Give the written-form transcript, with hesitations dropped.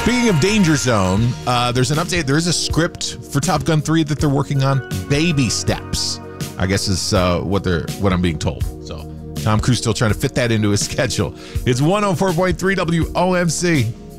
Speaking of Danger Zone, there's an update. There is a script for Top Gun 3 that they're working on. Baby steps, I guess is what I'm being told. So Tom Cruise still trying to fit that into his schedule. It's 104.3 WOMC.